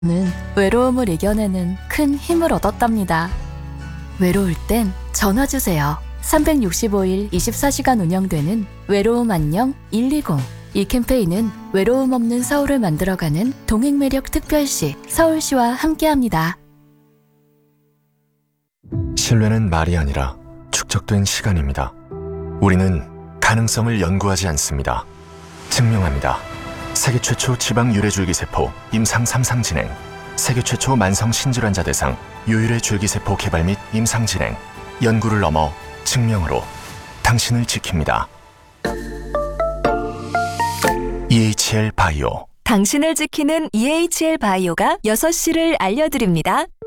는 외로움을 이겨내는 큰 힘을 얻었답니다. 외로울 땐 전화 주세요. 365일 24시간 운영되는 외로움 안녕 120. 이 캠페인은 외로움 없는 서울을 만들어가는 동행매력 특별시 서울시와 함께합니다. 신뢰는 말이 아니라 축적된 시간입니다. 우리는 가능성을 연구하지 않습니다. 증명합니다. 세계 최초 지방 유래줄기세포 임상 3상 진행, 세계 최초 만성 신질환자 대상 유일의 줄기세포 개발 및 임상 진행, 연구를 넘어 증명으로 당신을 지킵니다. EHL 바이오. 당신을 지키는 EHL 바이오가 6시를 알려드립니다.